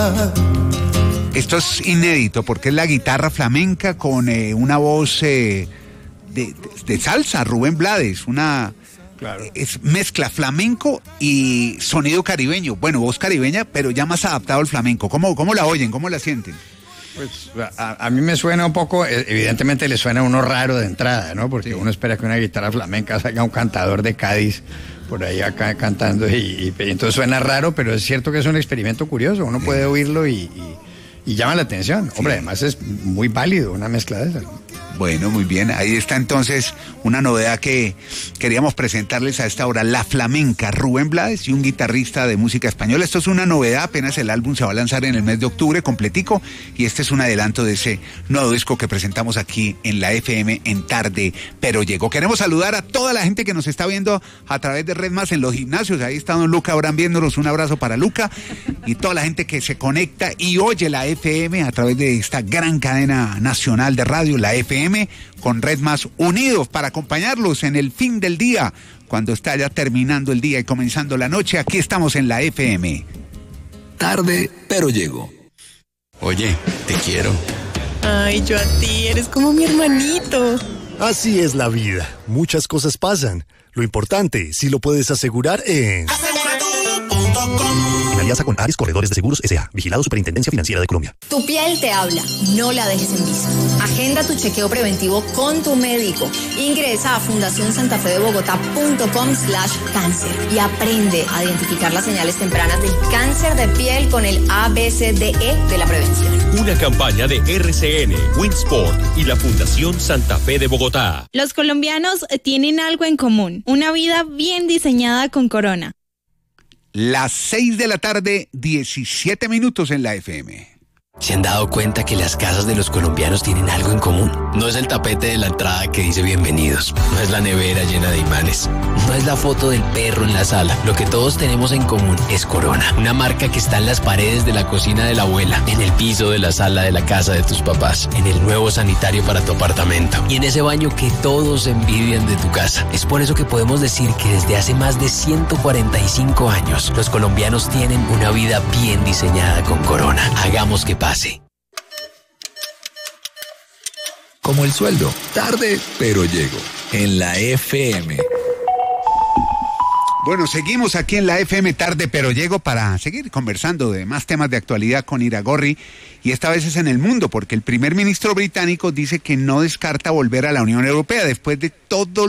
Esto es inédito porque es la guitarra flamenca con una voz de salsa, Rubén Blades, claro. Es mezcla flamenco y sonido caribeño, bueno, voz caribeña, pero ya más adaptado al flamenco. ¿Cómo la oyen? ¿Cómo la sienten? Pues a mí me suena un poco, evidentemente le suena a uno raro de entrada, ¿no? Porque uno espera que una guitarra flamenca salga un cantador de Cádiz por ahí acá cantando y entonces suena raro, pero es cierto que es un experimento curioso, uno puede oírlo y llama la atención. Hombre, además es muy válido una mezcla de esas, ¿no? Bueno, muy bien, ahí está entonces una novedad que queríamos presentarles a esta hora, la flamenca, Rubén Blades y un guitarrista de música española. Esto es una novedad, apenas el álbum se va a lanzar en el mes de octubre completico y este es un adelanto de ese nuevo disco que presentamos aquí en la FM en Tarde Pero Llegó. Queremos saludar a toda la gente que nos está viendo a través de Red Más en los gimnasios, ahí está don Luca Abraham viéndonos, un abrazo para Luca y toda la gente que se conecta y oye la FM a través de esta gran cadena nacional de radio, la FM, con Red Más unidos para acompañarlos en el fin del día, cuando está ya terminando el día y comenzando la noche. Aquí estamos en la FM. Tarde, pero llego. Oye, te quiero. Ay, yo a ti, eres como mi hermanito. Así es la vida, muchas cosas pasan. Lo importante, si lo puedes asegurar en... En alianza con Ares Corredores de Seguros S.A., vigilado Superintendencia Financiera de Colombia. Tu piel te habla, no la dejes en visto. Agenda tu chequeo preventivo con tu médico. Ingresa a fundacionsantafedebogotá.com/cáncer y aprende a identificar las señales tempranas del cáncer de piel con el ABCDE de la prevención. Una campaña de RCN, Winsport y la Fundación Santa Fe de Bogotá. Los colombianos tienen algo en común, una vida bien diseñada con Corona. Las 6 de la tarde, 17 minutos en la FM. ¿Se han dado cuenta que las casas de los colombianos tienen algo en común? No es el tapete de la entrada que dice bienvenidos, no es la nevera llena de imanes, no es la foto del perro en la sala. Lo que todos tenemos en común es Corona, una marca que está en las paredes de la cocina de la abuela, en el piso de la sala de la casa de tus papás, en el nuevo sanitario para tu apartamento y en ese baño que todos envidian de tu casa. Es por eso que podemos decir que desde hace más de 145 años, los colombianos tienen una vida bien diseñada con Corona. Hagamos que pase. Como el sueldo, tarde pero llego, en la FM. Bueno, seguimos aquí en la FM Tarde pero Llego para seguir conversando de más temas de actualidad con Iragorri, y esta vez es en el mundo, porque el primer ministro británico dice que no descarta volver a la Unión Europea después de toda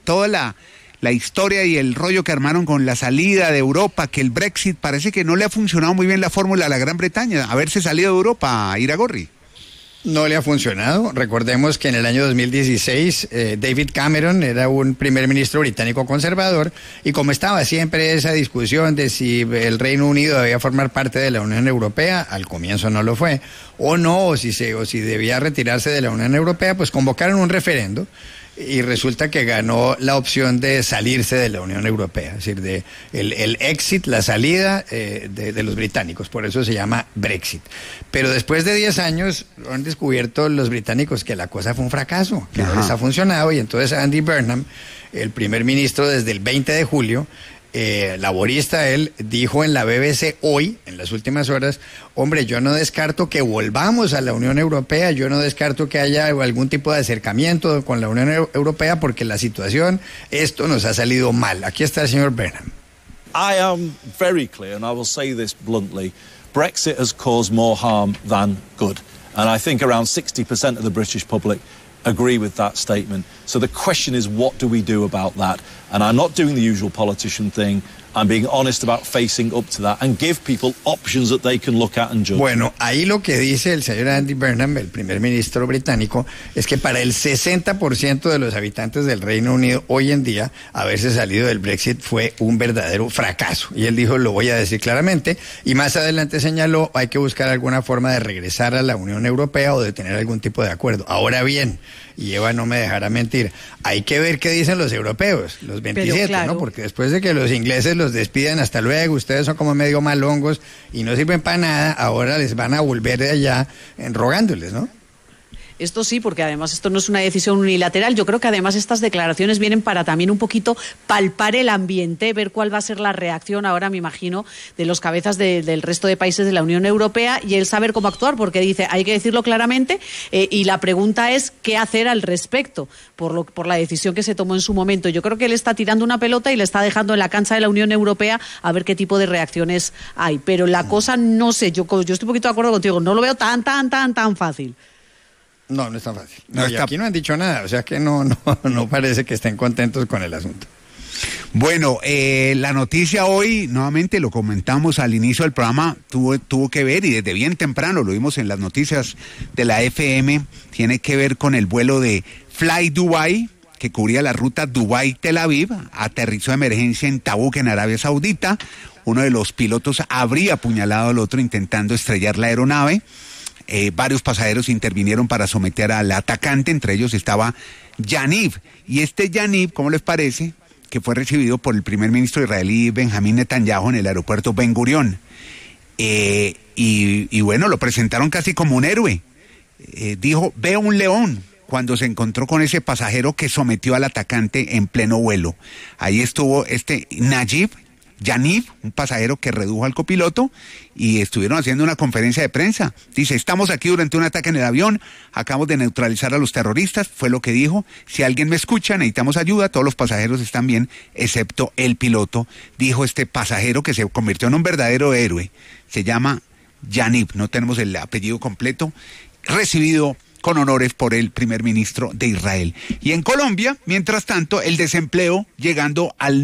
la historia y el rollo que armaron con la salida de Europa, que el Brexit parece que no le ha funcionado muy bien la fórmula a la Gran Bretaña, haberse salido de Europa, Iragorri. No le ha funcionado. Recordemos que en el año 2016 David Cameron era un primer ministro británico conservador y como estaba siempre esa discusión de si el Reino Unido debía formar parte de la Unión Europea, al comienzo no lo fue, o si debía retirarse de la Unión Europea, pues convocaron un referendo. Y resulta que ganó la opción de salirse de la Unión Europea, es decir, el exit, la salida de los británicos, por eso se llama Brexit. Pero después de 10 años han descubierto los británicos que la cosa fue un fracaso, que no les ha funcionado, y entonces Andy Burnham, el primer ministro desde el 20 de julio, laborista, él dijo en la BBC hoy, en las últimas horas, hombre, yo no descarto que volvamos a la Unión Europea, yo no descarto que haya algún tipo de acercamiento con la Unión Europea porque la situación, esto nos ha salido mal. Aquí está el señor Burnham. I am very clear, and I will say this bluntly, Brexit has caused more harm than good. And I think around 60% of the British public agree with that statement. So the question is, what do we do about that? And I'm not doing the usual politician thing. I'm being honest about facing up to that and give people options that they can look at and judge. Bueno, ahí lo que dice el señor Andy Burnham, el primer ministro británico, es que para el 60% de los habitantes del Reino Unido hoy en día, haberse salido del Brexit fue un verdadero fracaso. Y él dijo, lo voy a decir claramente, y más adelante señaló, hay que buscar alguna forma de regresar a la Unión Europea o de tener algún tipo de acuerdo. Ahora bien, y Eva no me dejará mentir, hay que ver qué dicen los europeos, los 27, claro, ¿no? Porque después de que los ingleses los despiden, hasta luego, ustedes son como medio malongos y no sirven para nada, ahora les van a volver de allá rogándoles, ¿no? Esto sí, porque además esto no es una decisión unilateral. Yo creo que además estas declaraciones vienen para también un poquito palpar el ambiente, ver cuál va a ser la reacción ahora, me imagino, de los cabezas del resto de países de la Unión Europea y el saber cómo actuar, porque dice, hay que decirlo claramente, y la pregunta es qué hacer al respecto por la decisión que se tomó en su momento. Yo creo que él está tirando una pelota y le está dejando en la cancha de la Unión Europea a ver qué tipo de reacciones hay. Pero la cosa, no sé, yo estoy un poquito de acuerdo contigo, no lo veo tan fácil. No es tan fácil. Y aquí no han dicho nada, o sea que no parece que estén contentos con el asunto. Bueno, la noticia hoy, nuevamente lo comentamos al inicio del programa, tuvo que ver, y desde bien temprano lo vimos en las noticias de la FM, tiene que ver con el vuelo de Fly Dubai, que cubría la ruta Dubái-Tel Aviv, aterrizó de emergencia en Tabuk, en Arabia Saudita. Uno de los pilotos habría apuñalado al otro intentando estrellar la aeronave. Varios pasajeros intervinieron para someter al atacante, entre ellos estaba Yaniv. Y este Yaniv, ¿cómo les parece? Que fue recibido por el primer ministro israelí Benjamín Netanyahu en el aeropuerto Ben Gurión. Y bueno, lo presentaron casi como un héroe. Dijo, veo un león, cuando se encontró con ese pasajero que sometió al atacante en pleno vuelo. Ahí estuvo este Yaniv, un pasajero que redujo al copiloto, y estuvieron haciendo una conferencia de prensa. Dice, estamos aquí durante un ataque en el avión, acabamos de neutralizar a los terroristas, fue lo que dijo. Si alguien me escucha, necesitamos ayuda, todos los pasajeros están bien, excepto el piloto, dijo este pasajero que se convirtió en un verdadero héroe. Se llama Yaniv, no tenemos el apellido completo, recibido con honores por el primer ministro de Israel. Y en Colombia, mientras tanto, el desempleo llegando al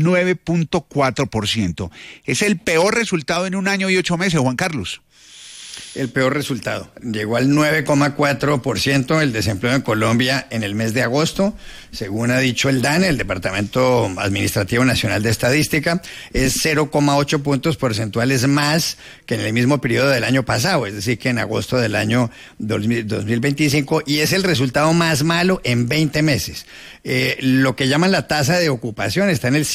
9.4%. Es el peor resultado en 1 año y 8 meses, Juan Carlos. El peor resultado. Llegó al 9,4% el desempleo en Colombia en el mes de agosto, según ha dicho el DANE, el Departamento Administrativo Nacional de Estadística, es 0,8 puntos porcentuales más que en el mismo periodo del año pasado, es decir, que en agosto del año 2025, y es el resultado más malo en 20 meses. Lo que llaman la tasa de ocupación está en el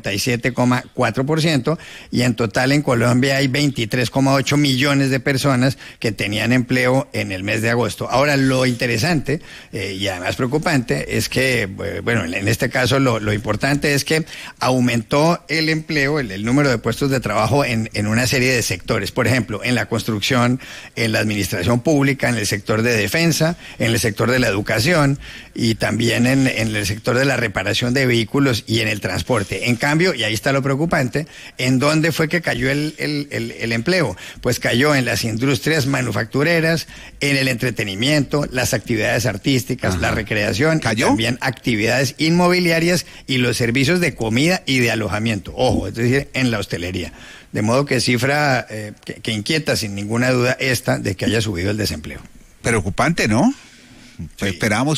57,4%, y en total en Colombia hay 23,8 millones de personas que tenían empleo en el mes de agosto. Ahora, lo interesante y además preocupante es que, bueno, en este caso lo importante es que aumentó el empleo, el número de puestos de trabajo en una serie de sectores. Por ejemplo, en la construcción, en la administración pública, en el sector de defensa, en el sector de la educación y también en el sector de la reparación de vehículos y en el transporte. En cambio, y ahí está lo preocupante, ¿en dónde fue que cayó el empleo? Pues cayó en las industrias manufactureras, en el entretenimiento, las actividades artísticas, la recreación, y también actividades inmobiliarias y los servicios de comida y de alojamiento. Ojo, es decir, en la hostelería. De modo que cifra que inquieta sin ninguna duda esta de que haya subido el desempleo. Preocupante, ¿no? Sí. Esperamos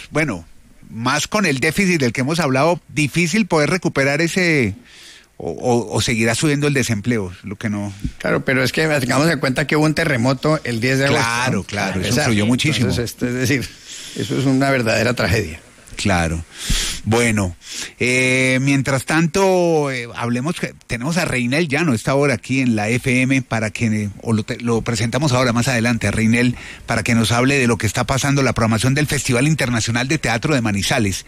más con el déficit del que hemos hablado, difícil poder recuperar ese... O seguirá subiendo el desempleo, lo que no... Claro, pero es que tengamos en cuenta que hubo un terremoto el 10 de agosto. Claro, eso influyó muchísimo. Entonces, es decir, eso es una verdadera tragedia. Claro. Bueno, mientras tanto, hablemos, tenemos a Reinel Llano a esta hora aquí en la FM para que, lo presentamos ahora más adelante, a Reinel, para que nos hable de lo que está pasando, la programación del Festival Internacional de Teatro de Manizales.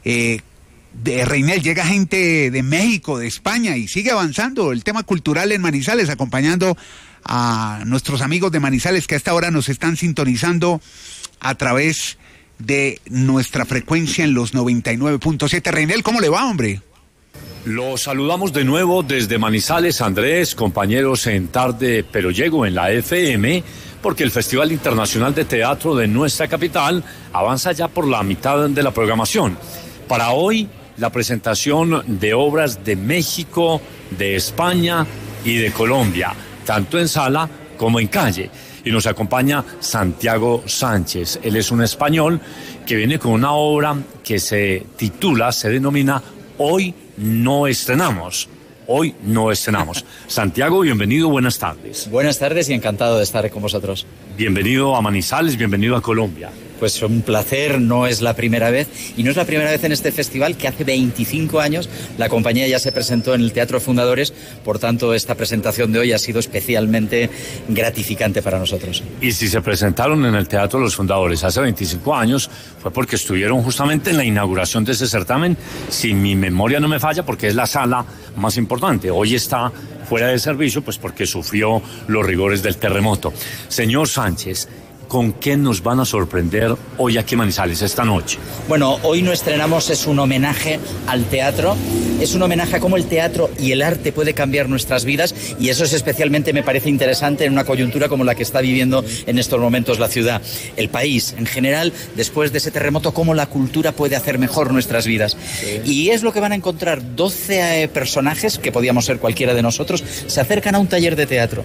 De Reinel, llega gente de México, de España, y sigue avanzando el tema cultural en Manizales, acompañando a nuestros amigos de Manizales que a esta hora nos están sintonizando a través de nuestra frecuencia en los 99.7. Reinel, ¿cómo le va, hombre? Los saludamos de nuevo desde Manizales, Andrés, compañeros en Tarde Pero Llego en la FM, porque el Festival Internacional de Teatro de nuestra capital avanza ya por la mitad de la programación. Para hoy, la presentación de obras de México, de España y de Colombia, tanto en sala como en calle. Y nos acompaña Santiago Sánchez. Él es un español que viene con una obra que se denomina Hoy no estrenamos. Hoy no estrenamos. Santiago, bienvenido, buenas tardes. Buenas tardes y encantado de estar con vosotros. Bienvenido a Manizales, bienvenido a Colombia. Pues un placer, no es la primera vez, y no es la primera vez en este festival, que hace 25 años la compañía ya se presentó en el Teatro Fundadores, por tanto esta presentación de hoy ha sido especialmente gratificante para nosotros. Y si se presentaron en el Teatro Los Fundadores hace 25 años, fue porque estuvieron justamente en la inauguración de ese certamen, si mi memoria no me falla, porque es la sala más importante. Hoy está fuera de servicio, pues porque sufrió los rigores del terremoto. Señor Sánchez, ¿con qué nos van a sorprender hoy aquí en Manizales, esta noche? Bueno, hoy no estrenamos, es un homenaje al teatro, es un homenaje a cómo el teatro y el arte puede cambiar nuestras vidas, y eso es especialmente, me parece interesante en una coyuntura como la que está viviendo en estos momentos la ciudad, el país en general, después de ese terremoto, cómo la cultura puede hacer mejor nuestras vidas. Sí. Y es lo que van a encontrar 12 personajes, que podíamos ser cualquiera de nosotros, se acercan a un taller de teatro.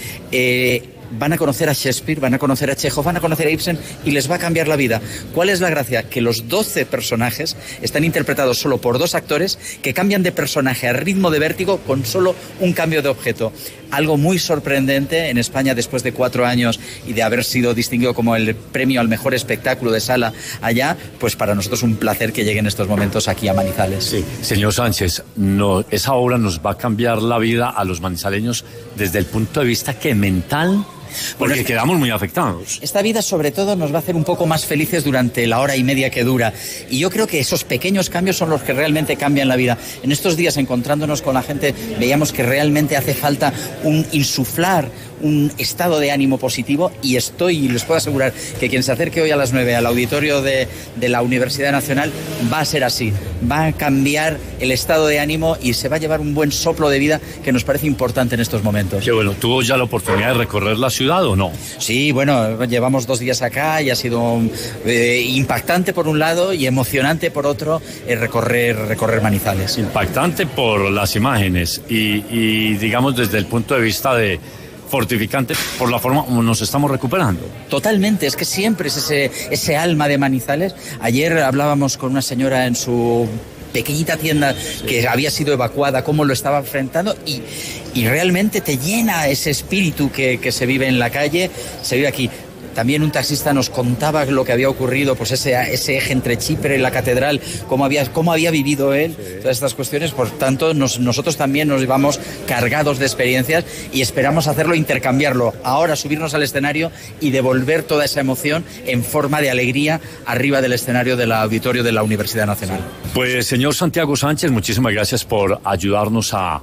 Van a conocer a Shakespeare, van a conocer a Chekhov, van a conocer a Ibsen, y les va a cambiar la vida. ¿Cuál es la gracia? Que los 12 personajes están interpretados solo por 2 actores que cambian de personaje a ritmo de vértigo con solo un cambio de objeto. Algo muy sorprendente en España después de 4 años y de haber sido distinguido como el premio al mejor espectáculo de sala allá, pues para nosotros un placer que lleguen estos momentos aquí a Manizales. Sí, señor Sánchez, esa obra nos va a cambiar la vida a los manizaleños desde el punto de vista que mental. Porque quedamos muy afectados. Esta vida sobre todo nos va a hacer un poco más felices durante la hora y media que dura, y yo creo que esos pequeños cambios son los que realmente cambian la vida. En estos días, encontrándonos con la gente, veíamos que realmente hace falta insuflar un estado de ánimo positivo, y les puedo asegurar que quien se acerque hoy a las 9 al auditorio de la Universidad Nacional va a ser así, va a cambiar el estado de ánimo y se va a llevar un buen soplo de vida que nos parece importante en estos momentos. Qué bueno, ¿tuvo ya la oportunidad de recorrer la ciudad o no? Sí, bueno, llevamos 2 días acá y ha sido impactante por un lado y emocionante por otro recorrer Manizales. Impactante por las imágenes y digamos desde el punto de vista de fortificante por la forma como nos estamos recuperando. Totalmente, es que siempre es ese alma de Manizales. Ayer hablábamos con una señora en su pequeñita tienda que había sido evacuada, cómo lo estaba enfrentando, y realmente te llena ese espíritu que se vive en la calle, se vive aquí. También un taxista nos contaba lo que había ocurrido, pues ese eje entre Chipre y la catedral, cómo había vivido él, sí. Todas estas cuestiones. Por tanto, nosotros también nos vamos cargados de experiencias y esperamos hacerlo, intercambiarlo. Ahora subirnos al escenario y devolver toda esa emoción en forma de alegría arriba del escenario del auditorio de la Universidad Nacional. Pues, señor Santiago Sánchez, muchísimas gracias por ayudarnos a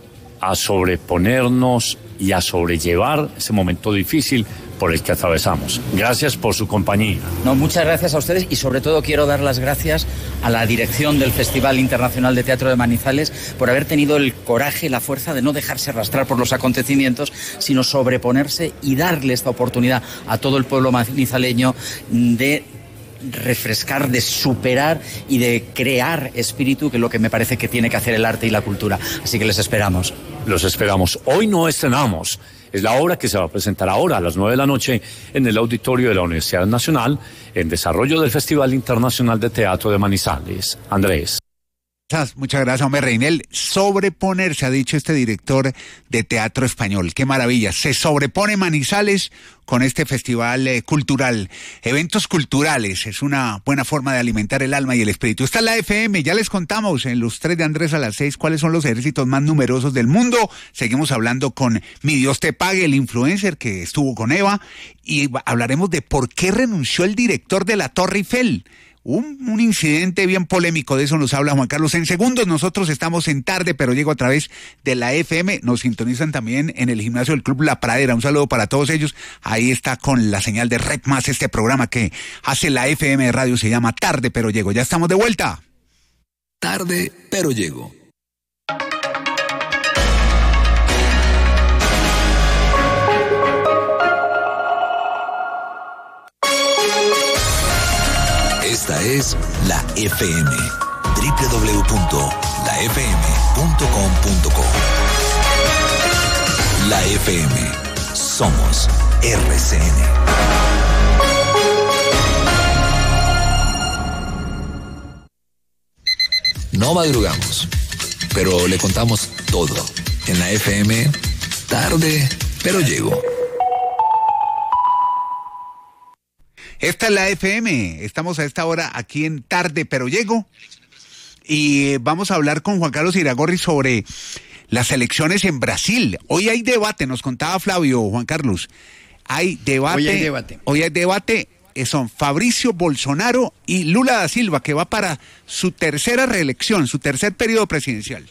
sobreponernos y a sobrellevar ese momento difícil por el que atravesamos. Gracias por su compañía. No, muchas gracias a ustedes, y sobre todo quiero dar las gracias a la dirección del Festival Internacional de Teatro de Manizales por haber tenido el coraje y la fuerza de no dejarse arrastrar por los acontecimientos, sino sobreponerse y darle esta oportunidad a todo el pueblo manizaleño de refrescar, de superar y de crear espíritu, que es lo que me parece que tiene que hacer el arte y la cultura. Así que les esperamos. Los esperamos. Hoy no estrenamos. Es la obra que se va a presentar ahora a las 9 de la noche en el auditorio de la Universidad Nacional, en desarrollo del Festival Internacional de Teatro de Manizales. Andrés. Muchas gracias, hombre Reinel. Sobreponerse, ha dicho este director de teatro español. Qué maravilla. Se sobrepone Manizales con este festival cultural. Eventos culturales. Es una buena forma de alimentar el alma y el espíritu. Está la FM. Ya les contamos en los 3 de Andrés a las 6 cuáles son los ejércitos más numerosos del mundo. Seguimos hablando con Mi Dios te pague, el influencer que estuvo con Eva. Y hablaremos de por qué renunció el director de la Torre Eiffel. Un incidente bien polémico, de eso nos habla Juan Carlos. En segundos, nosotros estamos en Tarde, pero llego a través de la FM. Nos sintonizan también en el gimnasio del Club La Pradera. Un saludo para todos ellos. Ahí está con la señal de Red Más este programa que hace la FM de radio. Se llama Tarde, pero llego. Ya estamos de vuelta. Tarde, pero llego. Esta es la FM, www.lafm.com.co. La FM, somos RCN. No madrugamos, pero le contamos todo. En la FM, Tarde, pero llego. Esta es la FM. Estamos a esta hora aquí en Tarde Pero Llego. Y vamos a hablar con Juan Carlos Iragorri sobre las elecciones en Brasil. Hoy hay debate, nos contaba Flavio, Juan Carlos. Hay debate. Hoy hay debate. Son Fabricio Bolsonaro y Lula da Silva, que va para su tercera reelección, su tercer periodo presidencial.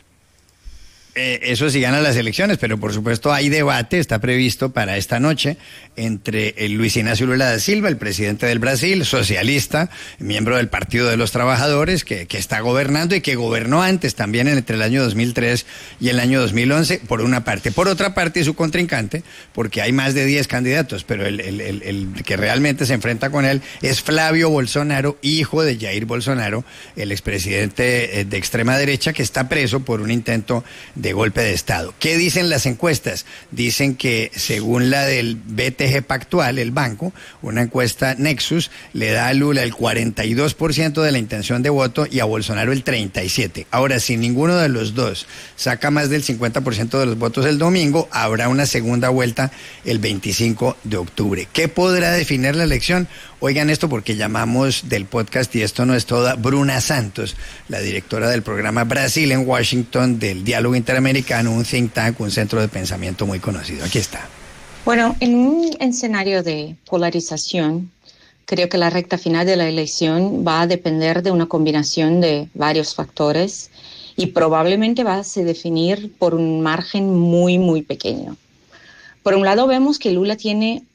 Eso sí gana las elecciones, pero por supuesto hay debate, está previsto para esta noche entre el Luis Inácio Lula da Silva, el presidente del Brasil, socialista, miembro del Partido de los Trabajadores, que está gobernando y que gobernó antes también entre el año 2003 y el año 2011, por una parte. Por otra parte, su contrincante, porque hay más de 10 candidatos, pero el que realmente se enfrenta con él es Flavio Bolsonaro, hijo de Jair Bolsonaro, el expresidente de extrema derecha, que está preso por un intento de golpe de Estado. ¿Qué dicen las encuestas? Dicen que según la del BTG Pactual, el banco, una encuesta Nexus, le da a Lula el 42% de la intención de voto y a Bolsonaro el 37%. Ahora, si ninguno de los dos saca más del 50% de los votos el domingo, habrá una segunda vuelta el 25 de octubre. ¿Qué podrá definir la elección? Oigan esto porque llamamos del podcast Y esto no es todo, Bruna Santos, la directora del programa Brasil en Washington del Diálogo Interamericano, un think tank, un centro de pensamiento muy conocido. Aquí está. Bueno, en un escenario de polarización, creo que la recta final de la elección va a depender de una combinación de varios factores y probablemente va a se definir por un margen muy, muy pequeño. Por un lado, vemos que Lula tiene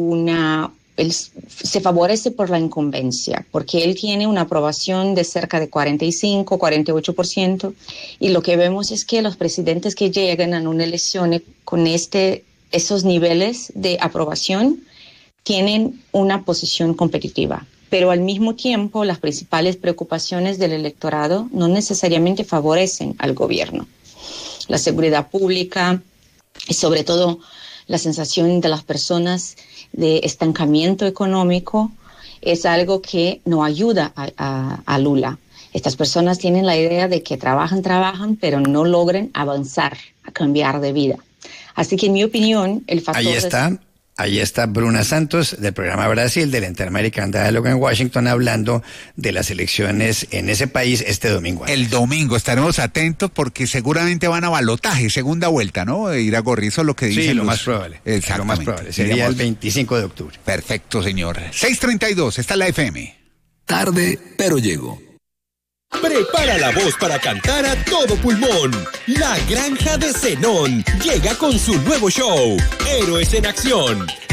él se favorece por la incumbencia, porque él tiene una aprobación de cerca de 45, 48%, y lo que vemos es que los presidentes que llegan a una elección con esos niveles de aprobación tienen una posición competitiva. Pero al mismo tiempo, las principales preocupaciones del electorado no necesariamente favorecen al gobierno. La seguridad pública y sobre todo la sensación de las personas de estancamiento económico es algo que no ayuda a Lula. Estas personas tienen la idea de que trabajan, pero no logran avanzar, a cambiar de vida. Así que en mi opinión, el factor... Ahí está Bruna Santos del programa Brasil del Interamerican Dialogue en Washington hablando de las elecciones en ese país este domingo. El domingo estaremos atentos porque seguramente van a balotaje, segunda vuelta, ¿no? Iragorri, eso es lo que dicen. Sí, lo más probable. Exactamente. Lo más probable. Sería el 25 de octubre. Perfecto, señor. 6:32, está la FM. Tarde, pero llego. Prepara la voz para cantar a todo pulmón. La Granja de Zenón llega con su nuevo show, Héroes en Acción.